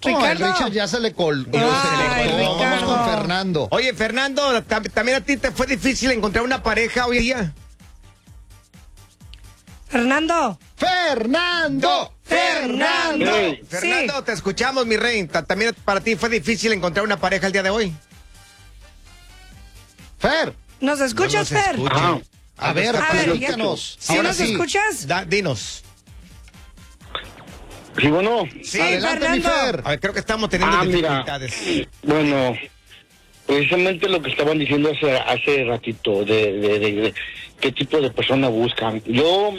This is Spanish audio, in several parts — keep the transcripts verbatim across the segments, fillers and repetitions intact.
No, el Ricardo. Richard ya se le colgó. Ay, se le colgó. Vamos Ricardo. con Fernando. Oye, Fernando, tam- también a ti te fue difícil encontrar una pareja hoy día. Fernando. Fernando. Fernando. Hey. Sí. Fernando, te escuchamos, mi rey. Ta- También para ti fue difícil encontrar una pareja el día de hoy. Fer. ¿Nos escuchas, No nos Fer? escucha. Ah. A ver, A ver, platícanos. ¿Sí Ahora nos sí. escuchas? Da- dinos. Sí, bueno. Sí, Adelante, mi Fernando. Fer. A ver, creo que estamos teniendo Ah, mira. dificultades. Bueno, precisamente lo que estaban diciendo hace, hace ratito, de, de, de- de qué tipo de persona buscan. Yo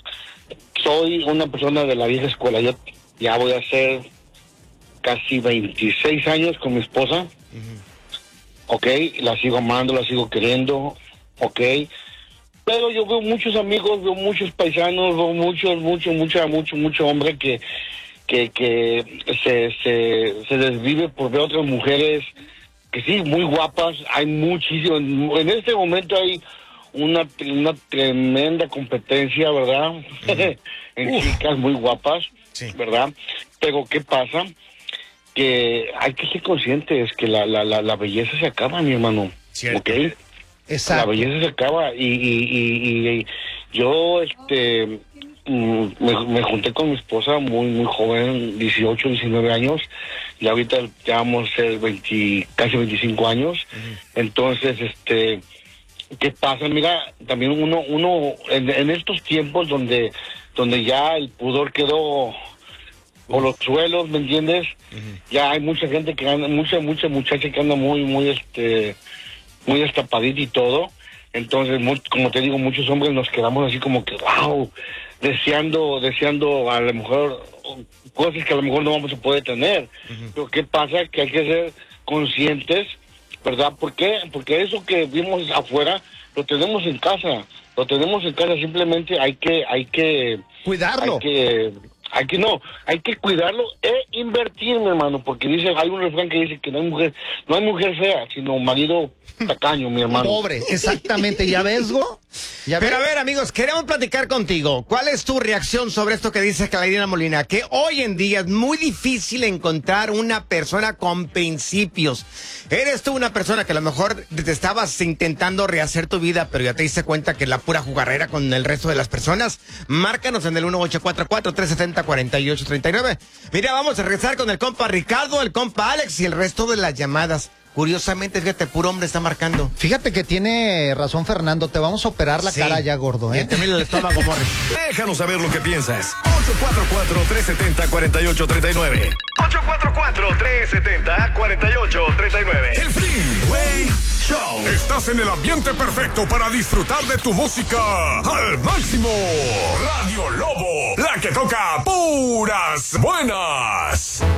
soy una persona de la vieja escuela. Yo ya voy a hacer casi veintiséis años con mi esposa. Ok, la sigo amando, la sigo queriendo. Ok. Pero yo veo muchos amigos, veo muchos paisanos, veo muchos, mucho, mucha, mucho, mucho hombre que, que, que se, se, se desvive por ver otras mujeres que sí, muy guapas. Hay muchísimo, en este momento hay una, una tremenda competencia, ¿verdad? En Uf. chicas muy guapas, Sí. ¿verdad? Pero ¿qué pasa? Que hay que ser conscientes que la, la, la, la belleza se acaba, mi hermano. Cierto. ¿Ok? La Exacto. belleza se acaba y, y, y, y yo este mm, me, me junté con mi esposa muy muy joven, dieciocho, diecinueve años, y ahorita ya vamos a ser veinte, casi veinticinco años. Entonces, este, ¿qué pasa? Mira, también uno uno en, en estos tiempos donde donde ya el pudor quedó por los suelos, ¿me entiendes? Ya hay mucha gente que anda, mucha mucha muchacha que anda muy muy este muy destapadita y todo. Entonces, mu- como te digo, muchos hombres nos quedamos así como que, wow, deseando, deseando a lo mejor cosas que a lo mejor no vamos a poder tener. Pero ¿qué pasa? Que hay que ser conscientes, ¿verdad? ¿Por qué? Porque eso que vimos afuera lo tenemos en casa, lo tenemos en casa, simplemente hay que, hay que, Cuidarlo. hay que, hay que no, hay que cuidarlo e invertir, mi hermano, porque dice, hay un refrán que dice que no hay mujer, no hay mujer fea, sino marido tacaño, mi hermano. Pobre, exactamente. ¿Ya ves, Go? ¿Ya ves? Pero a ver, amigos, queremos platicar contigo. ¿Cuál es tu reacción sobre esto que dice Claudina Molina? Que hoy en día es muy difícil encontrar una persona con principios. Eres tú una persona que a lo mejor te estabas intentando rehacer tu vida, pero ya te diste cuenta que la pura jugarrera con el resto de las personas. Márcanos en el uno ocho cuatro cuatro, tres siete cero, cuatro ocho tres nueve. Mira, vamos a regresar con el compa Ricardo, el compa Alex y el resto de las llamadas. Curiosamente, fíjate, puro hombre está marcando. Fíjate que tiene razón Fernando, te vamos a operar la Sí. cara ya, gordo, ¿eh? Y también el estómago, Morris. Déjanos saber lo que piensas. ocho cuatro cuatro, tres siete cero, cuatro ocho tres nueve. ocho cuatro cuatro, tres siete cero, cuatro ocho tres nueve. El Freeway Show. Estás en el ambiente perfecto para disfrutar de tu música al máximo. Radio Lobo, la que toca puras buenas.